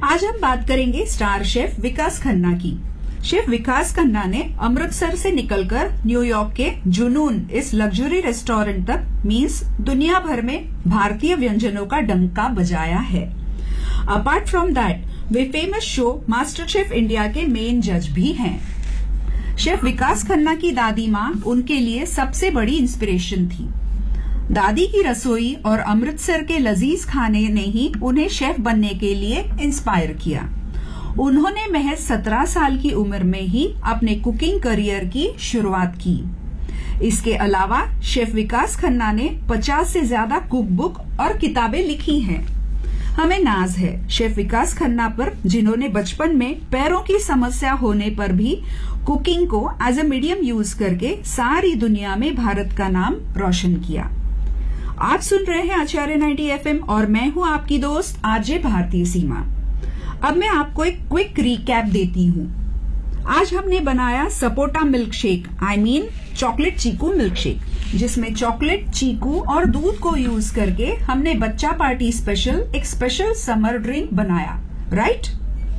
आज हम बात करेंगे स्टार शेफ विकास खन्ना की। शेफ विकास खन्ना ने अमृतसर से निकलकर न्यूयॉर्क के जुनून इस लग्जरी रेस्टोरेंट तक मीन्स दुनिया भर में भारतीय व्यंजनों का डंका बजाया है। Apart from that way famous show master chef India के मेन जज भी हैं। शेफ विकास खन्ना की दादी माँ उनके लिए सबसे बड़ी इंस्पिरेशन थी। दादी की रसोई और अमृतसर के लजीज खाने ने ही उन्हें शेफ बनने के लिए इंस्पायर किया। उन्होंने महज 17 साल की उम्र में ही अपने कुकिंग करियर की शुरुआत की। इसके अलावा शेफ विकास खन्ना ने 50 से ज्यादा कुक बुक और किताबें लिखी हैं। हमें नाज है शेफ विकास खन्ना पर, जिन्होंने बचपन में पैरों की समस्या होने पर भी कुकिंग को एज अ मीडियम यूज करके सारी दुनिया में भारत का नाम रोशन किया। आप सुन रहे हैं आचार्य 90 FM और मैं हूं आपकी दोस्त आरजे भारतीय सीमा। अब मैं आपको एक क्विक रिकैप देती हूं। आज हमने बनाया sapota milk shake, I mean chocolate Chiku milk shake, जिसमें चॉकलेट, चीकू और दूध को यूज करके हमने बच्चा पार्टी स्पेशल एक स्पेशल समर ड्रिंक बनाया, राइट?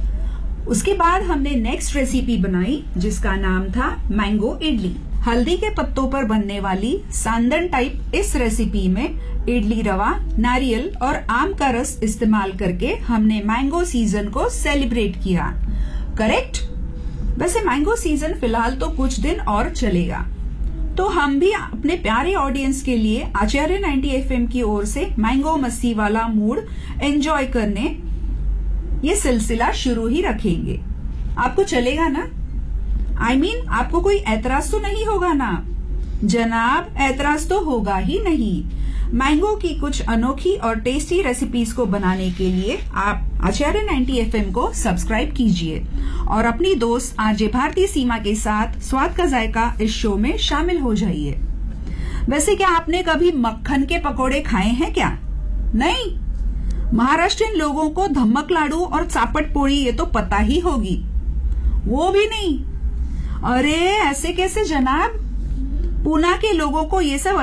उसके बाद हमने नेक्स्ट रेसिपी बनाई जिसका नाम था मैंगो इडली। हल्दी के पत्तों पर बनने वाली सांदन टाइप इस रेसिपी में इडली रवा, नारियल और आम का रस इस्तेमाल करके हमने मैंगो सीजन को सेलिब्रेट किया, करेक्ट? वैसे मैंगो सीजन फिलहाल तो कुछ दिन और चलेगा, तो हम भी अपने प्यारे ऑडियंस के लिए आचार्य 90 FM की ओर से मैंगो मस्ती वाला मूड एंजॉय करने ये सिलसिला शुरू ही रखेंगे। आपको चलेगा ना? I mean, आपको कोई ऐतराज तो नहीं होगा ना? जनाब, ऐतराज तो होगा ही नहीं। मैंगो की कुछ अनोखी और टेस्टी रेसिपीज को बनाने के लिए आप आचार्य 90 FM को सब्सक्राइब कीजिए और अपनी दोस्त आरजे भारती सीमा के साथ स्वाद का जायका इस शो में शामिल हो जाइए। वैसे क्या आपने कभी मक्खन के पकोड़े खाए हैं क्या? नहीं? महाराष्ट्रियन लोगों को धम्मक लाडू और चापट पोड़ी ये तो पता ही होगी, वो भी नहीं? अरे ऐसे कैसे जनाब, पूना के लोगों को ये सब